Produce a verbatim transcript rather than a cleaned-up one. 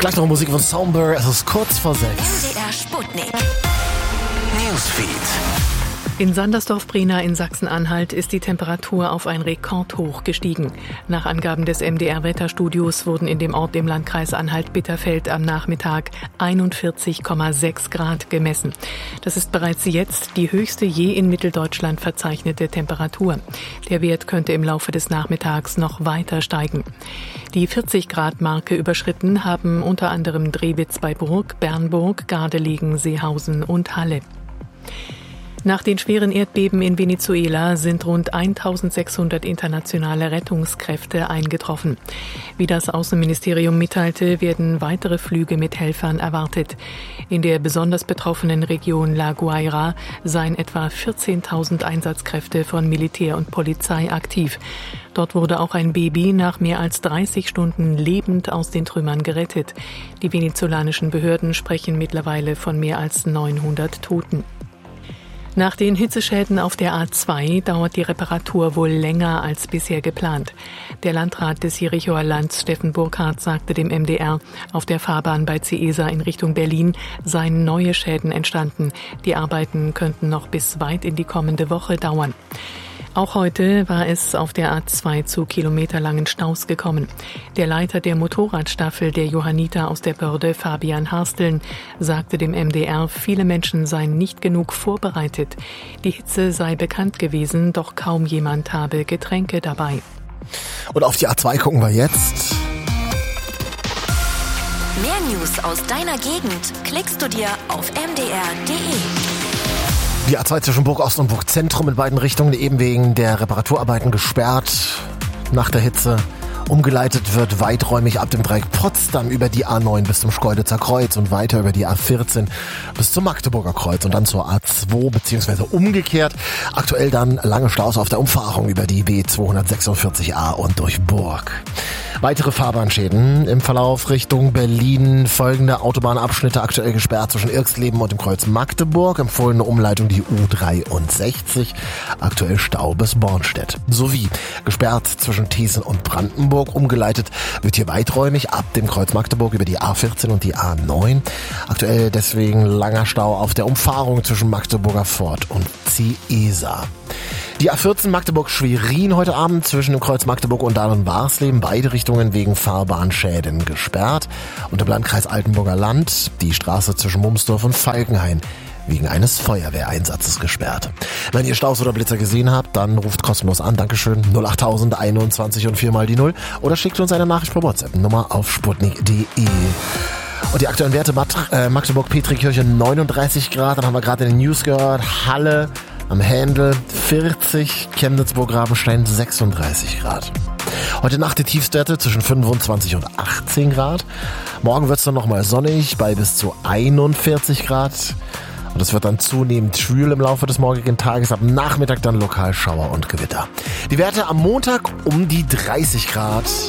Gleich noch Musik von Somber, es ist kurz vor sechs. M D R Sputnik. Newsfeed. In Sandersdorf-Brena in Sachsen-Anhalt ist die Temperatur auf ein Rekordhoch gestiegen. Nach Angaben des M D R-Wetterstudios wurden in dem Ort im Landkreis Anhalt-Bitterfeld am Nachmittag einundvierzig Komma sechs Grad gemessen. Das ist bereits jetzt die höchste je in Mitteldeutschland verzeichnete Temperatur. Der Wert könnte im Laufe des Nachmittags noch weiter steigen. Die vierzig Grad Marke überschritten haben unter anderem Drewitz bei Burg, Bernburg, Gardelegen, Seehausen und Halle. Nach den schweren Erdbeben in Venezuela sind rund eintausendsechshundert internationale Rettungskräfte eingetroffen. Wie das Außenministerium mitteilte, werden weitere Flüge mit Helfern erwartet. In der besonders betroffenen Region La Guaira seien etwa vierzehntausend Einsatzkräfte von Militär und Polizei aktiv. Dort wurde auch ein Baby nach mehr als dreißig Stunden lebend aus den Trümmern gerettet. Die venezolanischen Behörden sprechen mittlerweile von mehr als neunhundert Toten. Nach den Hitzeschäden auf der A zwei dauert die Reparatur wohl länger als bisher geplant. Der Landrat des Jerichoer Lands, Steffen Burkhardt, sagte dem M D R, auf der Fahrbahn bei Cieza in Richtung Berlin seien neue Schäden entstanden. Die Arbeiten könnten noch bis weit in die kommende Woche dauern. Auch heute war es auf der A zwei zu kilometerlangen Staus gekommen. Der Leiter der Motorradstaffel der Johanniter aus der Börde, Fabian Harsteln, sagte dem M D R, viele Menschen seien nicht genug vorbereitet. Die Hitze sei bekannt gewesen, doch kaum jemand habe Getränke dabei. Und auf die A zwei gucken wir jetzt. Mehr News aus deiner Gegend klickst du dir auf m d r punkt d e. Die A zwei zwischen Burg Ost und Burg Zentrum in beiden Richtungen eben wegen der Reparaturarbeiten gesperrt. Nach der Hitze umgeleitet wird weiträumig ab dem Dreieck Potsdam über die A neun bis zum Schkeuditzer Kreuz und weiter über die A vierzehn bis zum Magdeburger Kreuz und dann zur A zwei beziehungsweise umgekehrt. Aktuell dann lange Staus auf der Umfahrung über die B zweihundertsechsundvierzig A und durch Burg. Weitere Fahrbahnschäden im Verlauf Richtung Berlin. Folgende Autobahnabschnitte aktuell gesperrt zwischen Irxleben und dem Kreuz Magdeburg. Empfohlene Umleitung die U dreiundsechzig. Aktuell Stau bis Bornstedt. Sowie gesperrt zwischen Thesen und Brandenburg. Umgeleitet wird hier weiträumig ab dem Kreuz Magdeburg über die A vierzehn und die A neun. Aktuell deswegen langer Stau auf der Umfahrung zwischen Magdeburger Fort und Cieza. Die A vierzehn Magdeburg-Schwerin heute Abend zwischen dem Kreuz Magdeburg und Dahl und Warsleben. Beide Richtungen wegen Fahrbahnschäden gesperrt. Und im Landkreis Altenburger Land die Straße zwischen Mumsdorf und Falkenhain wegen eines Feuerwehreinsatzes gesperrt. Wenn ihr Staus oder Blitzer gesehen habt, dann ruft kostenlos an. Dankeschön. null acht tausend einundzwanzig und vier mal die null. Oder schickt uns eine Nachricht per WhatsApp-Nummer auf sputnik punkt d e. Und die aktuellen Werte: Magdeburg-Petrikirche neununddreißig Grad. Dann haben wir gerade in den News gehört. Halle am Händel vierzig, Chemnitz-Burg-Rabenstein sechsunddreißig Grad. Heute Nacht die Tiefstwerte zwischen fünfundzwanzig und achtzehn Grad. Morgen wird es dann nochmal sonnig bei bis zu einundvierzig Grad. Und es wird dann zunehmend schwül im Laufe des morgigen Tages. Ab Nachmittag dann lokal Schauer und Gewitter. Die Werte am Montag um die dreißig Grad.